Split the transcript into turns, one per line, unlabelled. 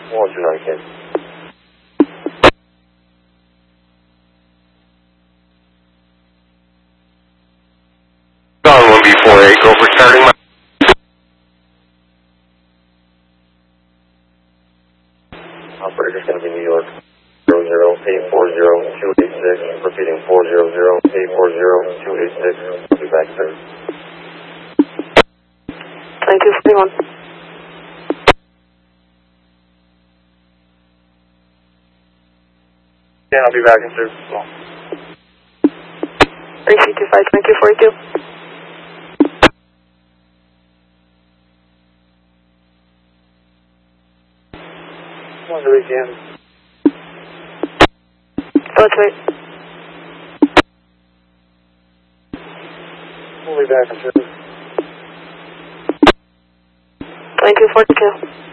129K.
On 1B48, go for starting my...
Operator's going to be New York. 00-840-286. Repeating 400-840-286. I'll be back soon.
Thank you, 41.
Yeah, I'll be back in service as well.
AC25, thank you, 42.
One weekend.
That's right.
We'll be back in service.
Thank you, 42.